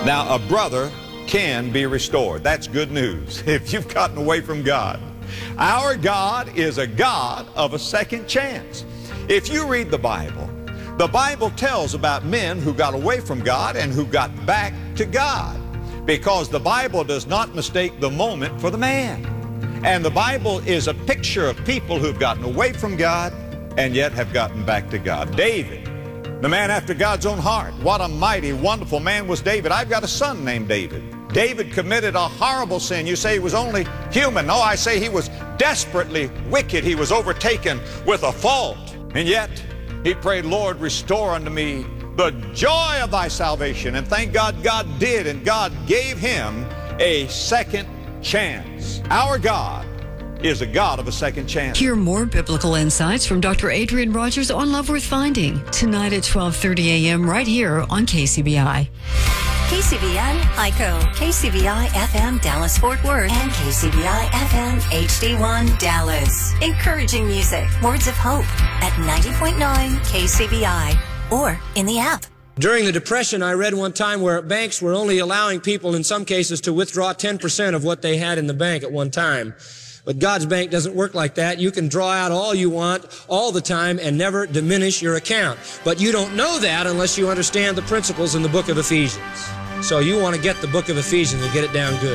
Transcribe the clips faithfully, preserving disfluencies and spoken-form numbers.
Now, a brother can be restored. That's good news if you've gotten away from God. Our God is a God of a second chance. If you read the Bible, the Bible tells about men who got away from God and who got back to God, because the Bible does not mistake the moment for the man. And the Bible is a picture of people who've gotten away from God and yet have gotten back to God. David, the man after God's own heart. What a mighty, wonderful man was David. I've got a son named David. David committed a horrible sin. You say he was only human. No, I say he was desperately wicked. He was overtaken with a fault. And yet, he prayed, Lord, restore unto me the joy of thy salvation. And thank God, God did, and God gave him a second chance. Our God is a God of a second chance. Hear more biblical insights from Doctor Adrian Rogers on Love Worth Finding tonight at twelve thirty a.m. right here on K C B I. K C B I Ico, K C B I F M Dallas Fort Worth, and K C B I F M H D one Dallas. Encouraging music, words of hope at ninety point nine K C B I or in the app. During the Depression, I read one time where banks were only allowing people in some cases to withdraw ten percent of what they had in the bank at one time. But God's bank doesn't work like that. You can draw out all you want all the time and never diminish your account. But you don't know that unless you understand the principles in the book of Ephesians. So you want to get the book of Ephesians and get it down good.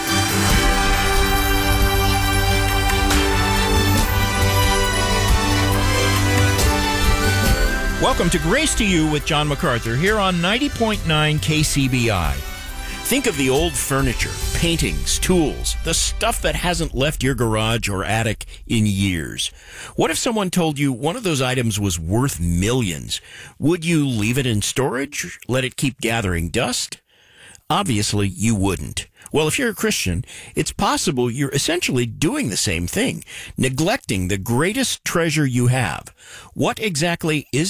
Welcome to Grace to You with John MacArthur here on ninety point nine K C B I. Think of the old furniture, paintings, tools, the stuff that hasn't left your garage or attic in years. What if someone told you one of those items was worth millions? Would you leave it in storage? Let it keep gathering dust? Obviously, you wouldn't. Well, if you're a Christian, it's possible you're essentially doing the same thing, neglecting the greatest treasure you have. What exactly is